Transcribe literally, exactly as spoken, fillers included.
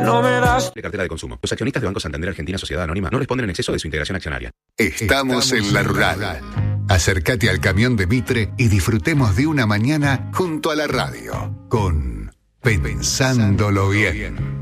no me das. De cartera de consumo. Los accionistas de Banco Santander Argentina Sociedad Anónima no responden en exceso de su integración accionaria. Estamos en La Rural. Acércate al camión de Mitre y disfrutemos de una mañana junto a la radio con Pensándolo Bien.